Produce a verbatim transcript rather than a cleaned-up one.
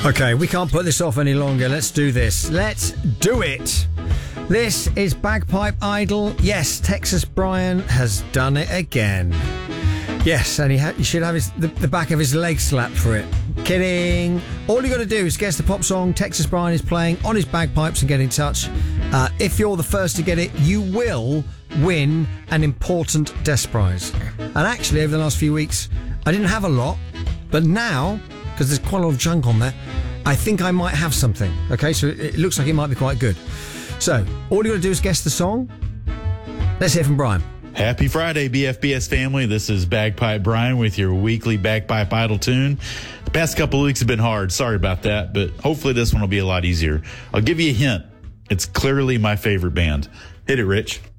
Okay, we can't put this off any longer. Let's do this. Let's do it. This is Bagpipe Idol. Yes, Texas Brian has done it again. Yes, and he, ha- he should have his, the, the back of his leg slapped for it. Kidding. All you got to do is guess the pop song Texas Brian is playing on his bagpipes and get in touch. Uh, if you're the first to get it, you will win an important desk prize. And actually, over the last few weeks, I didn't have a lot, but now, because there's quite a lot of junk on there, I think I might have something. Okay, so it, it looks like it might be quite good. So, all you got to do is guess the song. Let's hear from Brian. Happy Friday, B F B S family. This is Bagpipe Brian with your weekly Bagpipe Idol tune. The past couple of weeks have been hard. Sorry about that, but hopefully this one will be a lot easier. I'll give you a hint. It's clearly my favorite band. Hit it, Rich.